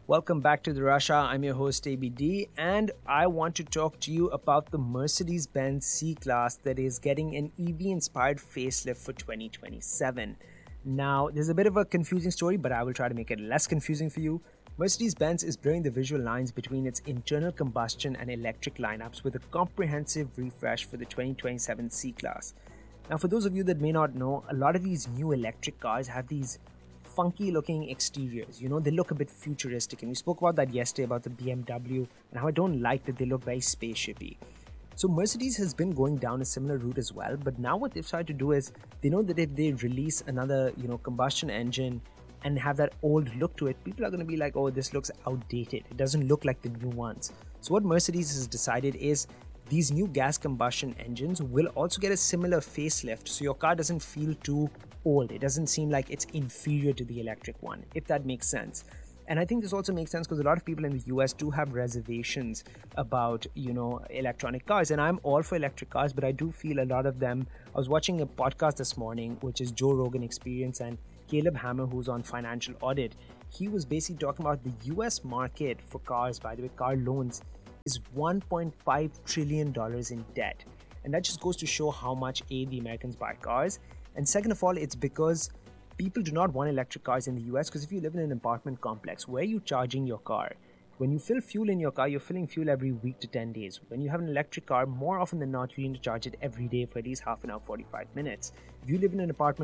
Welcome back to the Russia. I'm your host ABD, and I want to talk to you about the Mercedes-Benz C-Class that is getting an EV-inspired facelift for 2027. Now, there's a bit of a confusing story, but I will try to make it less confusing for you. Mercedes-Benz is blurring the visual lines between its internal combustion and electric lineups with a comprehensive refresh for the 2027 C-Class. Now, for those of you that may not know, a lot of these new electric cars have these funky looking exteriors. They look a bit futuristic. And we spoke about that yesterday about the BMW and how I don't like that they look very spaceshipy. So Mercedes has been going down a similar route as well. But now what they've tried to do is they know that if they release another, combustion engine and have that old look to it, people are going to be like, oh, this looks outdated. It doesn't look like the new ones. So what Mercedes has decided is these new gas combustion engines will also get a similar facelift, so your car doesn't feel too old. It doesn't seem like it's inferior to the electric one, if that makes sense. And I think this also makes sense because a lot of people in the US do have reservations about, electronic cars. And I'm all for electric cars, but I do feel a lot of them. I was watching a podcast this morning, which is Joe Rogan Experience, and Caleb Hammer, who's on Financial Audit. He was basically talking about the US market for cars, by the way, car loans is $1.5 trillion in debt. And that just goes to show how much the Americans buy cars. And second of all, it's because people do not want electric cars in the US, because if you live in an apartment complex, where are you charging your car? When you fill fuel in your car, you're filling fuel every week to 10 days. When you have an electric car, more often than not, you need to charge it every day for at least half an hour, 45 minutes. If you live in an apartment